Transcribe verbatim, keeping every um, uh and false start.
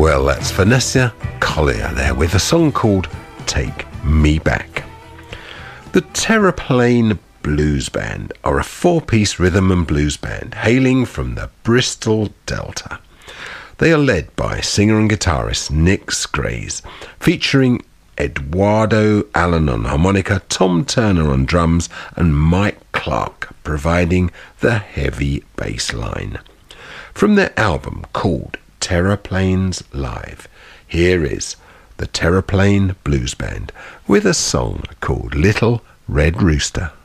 Well, that's Vanessa Collier there with a song called Take Me Back. The Terraplane Blues Band are a four-piece rhythm and blues band hailing from the Bristol Delta. They are led by singer and guitarist Nick Scraze, featuring Eduardo Allen on harmonica, Tom Turner on drums, and Mike Clark providing the heavy bass line. From their album called Terraplanes Live, here is the Terraplane Blues Band with a song called Little Red Rooster.